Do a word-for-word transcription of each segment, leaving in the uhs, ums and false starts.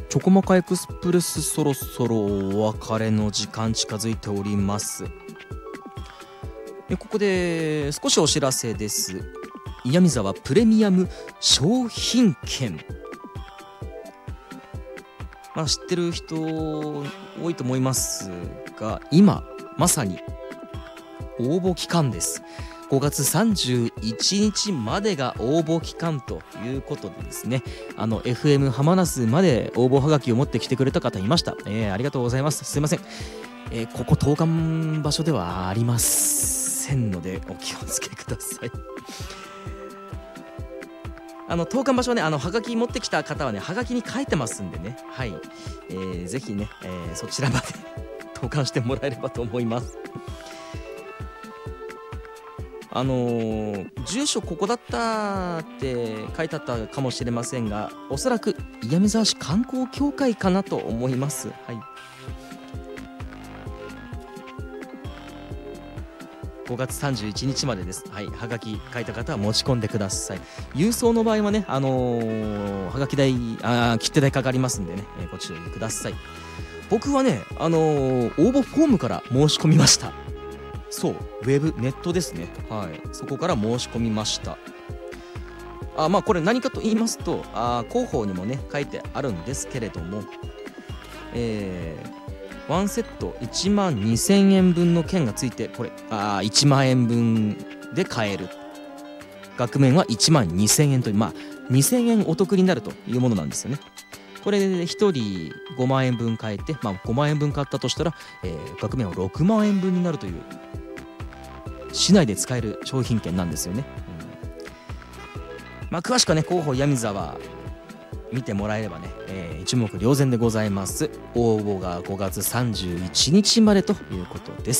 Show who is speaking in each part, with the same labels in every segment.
Speaker 1: チョコマカエクスプレス、そろそろお別れの時間近づいております。えここで少しお知らせです。岩見沢プレミアム商品券、まあ、知ってる人多いと思いますが、今まさに応募期間です。ごがつさんじゅういちにちまでが応募期間ということでですね、あの エフエム 浜那須まで応募はがきを持ってきてくれた方いました。えー、ありがとうございます。すいません、えー、ここ投函場所ではありませんのでお気をつけください。あの投函場所はね、あのはがき持ってきた方はね、はがきに書いてますんでね、はい、えー、ぜひね、えー、そちらまで投函してもらえればと思います。あのー、住所ここだったって書いてあったかもしれませんが、おそらく岩見沢市観光協会かなと思います。はい、ごがつさんじゅういちにちまでです。はい、はがき書いた方は持ち込んでください。郵送の場合はね、あのー、はがき代、あ切手代かかりますんでね、えー、ご注意ください。僕はね、あのー、応募フォームから申し込みました。そう、ウェブネットですね。はい、そこから申し込みました。あ、まあこれ何かと言いますと、あ広報にもね書いてあるんですけれども、えー、ワンセットいちまんにせんえんぶんの券がついて、これあいちまんえんぶんで買える。額面はいちまんにせんえんという、まあにせんえんお得になるというものなんですよね。これでひとりごまんえんぶん買えて、まあ、ごまんえんぶん買ったとしたら、えー、額面はろくまんえんぶんになるという、市内で使える商品券なんですよね。うん、まあ詳しくはね、広報岩見沢見てもらえればね、えー、一目瞭然でございます。応募がごがつさんじゅういちにちまでということです。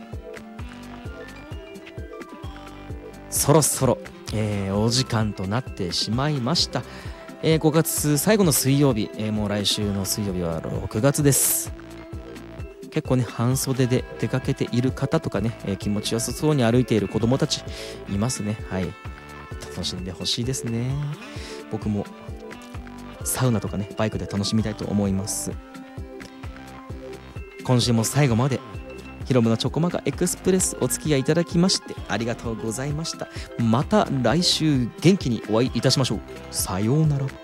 Speaker 1: そろそろ、えー、お時間となってしまいました。えー、ごがつ最後の水曜日、えー、もう来週の水曜日はろくがつです。結構ね、半袖で出かけている方とかね、えー、気持ちよさそうに歩いている子供たちいますね。はい、楽しんでほしいですね。僕もサウナとかね、バイクで楽しみたいと思います。今週も最後までヒロムのチョコマカエクスプレスお付き合いいただきましてありがとうございました。また来週元気にお会いいたしましょう。さようなら。